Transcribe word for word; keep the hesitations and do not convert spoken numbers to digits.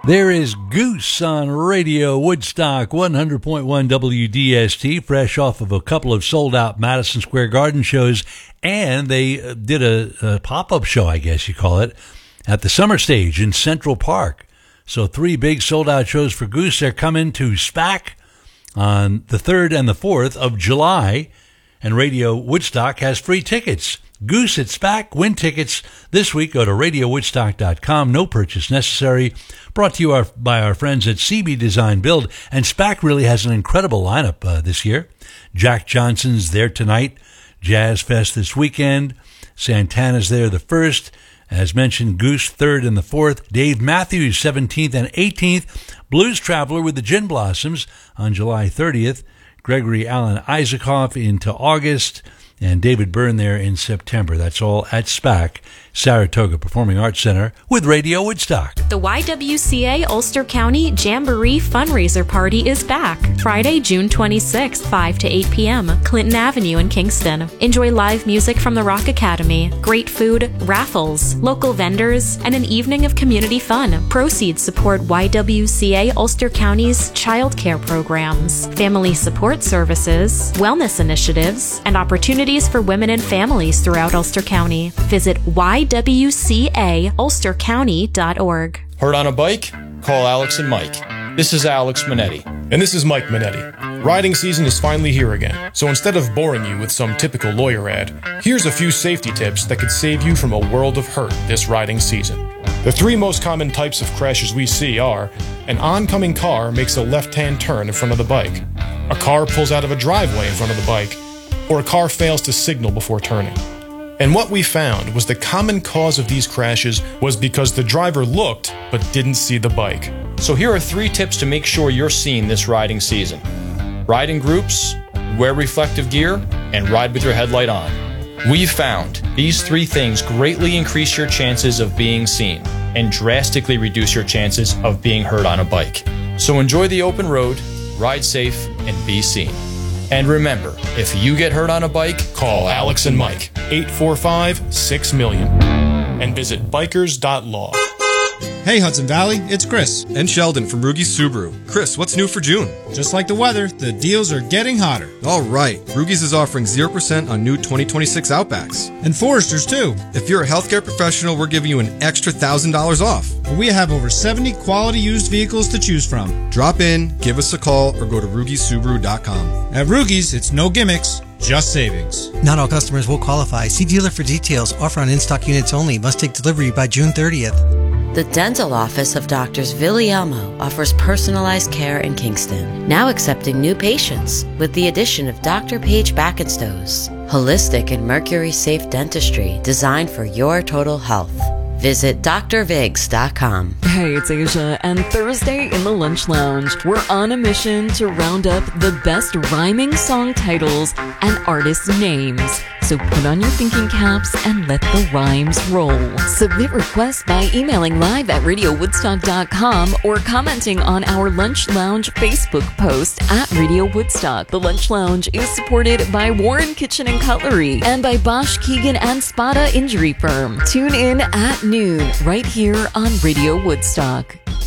There is Goose on Radio Woodstock, one hundred point one W D S T, fresh off of a couple of sold-out Madison Square Garden shows, and they did a, a pop-up show, I guess you call it, at the Summer Stage in Central Park. So three big sold-out shows for Goose. They're coming to SPAC on the third and the fourth of July, and Radio Woodstock has free tickets. Goose at SPAC. Win tickets this week. Go to radio woodstock dot com. No purchase necessary. Brought to you our, by our friends at C B Design Build. And SPAC really has an incredible lineup uh, this year. Jack Johnson's there tonight. Jazz Fest this weekend. Santana's there the first. As mentioned, Goose third and the fourth. Dave Matthews seventeenth and eighteenth. Blues Traveler with the Gin Blossoms on July thirtieth. Gregory Alan Isaacoff into August. And David Byrne there in September. That's all at SPAC, Saratoga Performing Arts Center, with Radio Woodstock. The Y W C A Ulster County Jamboree Fundraiser Party is back. Friday, June twenty-sixth, five to eight p.m., Clinton Avenue in Kingston. Enjoy live music from the Rock Academy, great food, raffles, local vendors, and an evening of community fun. Proceeds support Y W C A Ulster County's child care programs, family support services, wellness initiatives, and opportunities for women and families throughout Ulster County. Visit y w c a ulster county dot org. Heard on a bike? Call Alex and Mike. This is Alex Minetti. And this is Mike Minetti. Riding season is finally here again, so instead of boring you with some typical lawyer ad, here's a few safety tips that could save you from a world of hurt this riding season. The three most common types of crashes we see are: an oncoming car makes a left-hand turn in front of the bike, a car pulls out of a driveway in front of the bike, or a car fails to signal before turning. And what we found was the common cause of these crashes was because the driver looked but didn't see the bike. So here are three tips to make sure you're seen this riding season. Ride in groups, wear reflective gear, and ride with your headlight on. We've found these three things greatly increase your chances of being seen and drastically reduce your chances of being hurt on a bike. So enjoy the open road, ride safe, and be seen. And remember, if you get hurt on a bike, call Alex and Mike, eight four five, six million, and visit bikers dot law. Hey Hudson Valley, it's Chris. And Sheldon from Rugi Subaru. Chris, what's new for June? Just like the weather, the deals are getting hotter. All right, Rugi's is offering zero percent on new twenty twenty-six Outbacks. And Foresters too. If you're a healthcare professional, we're giving you an extra one thousand dollars off. We have over seventy quality used vehicles to choose from. Drop in, give us a call, or go to rugi subaru dot com. At Rugi's, it's no gimmicks, just savings. Not all customers will qualify. See dealer for details. Offer on in-stock units only. Must take delivery by June thirtieth. The dental office of Doctors Villiamo offers personalized care in Kingston, now accepting new patients with the addition of Doctor Paige Backenstows, holistic and mercury-safe dentistry designed for your total health. Visit d r vigs dot com. Hey, it's Asia, and Thursday in the Lunch Lounge, we're on a mission to round up the best rhyming song titles and artist names. So put on your thinking caps and let the rhymes roll. Submit requests by emailing live at radio woodstock dot com or commenting on our Lunch Lounge Facebook post at Radio Woodstock. The Lunch Lounge is supported by Warren Kitchen and Cutlery and by Bosch, Keegan, and Spada Injury Firm. Tune in at noon right here on Radio Woodstock.